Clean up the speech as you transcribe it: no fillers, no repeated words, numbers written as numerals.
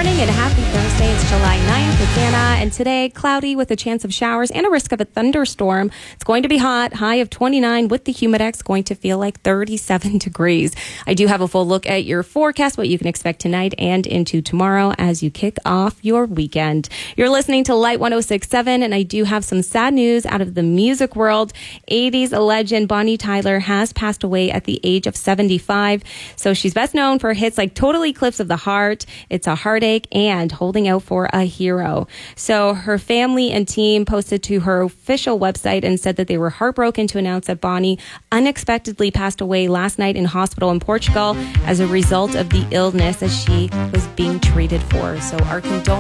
morning and happy Thursday. It's July 9th with Anna, and today cloudy with a chance of showers and a risk of a thunderstorm. It's going to be hot, high of 29 with the Humidex, going to feel like 37 degrees. I do have a full look at your forecast, what you can expect tonight and into tomorrow as you kick off your weekend. You're listening to Light 106.7, and I do have some sad news out of the music world. 80s legend Bonnie Tyler has passed away at the age of 75. So she's best known for hits like Total Eclipse of the Heart, It's a Heartache, and Holding Out for a Hero. So her family and team posted to her official website and said that they were heartbroken to announce that Bonnie unexpectedly passed away last night in hospital in Portugal as a result of the illness that she was being treated for. So our condolences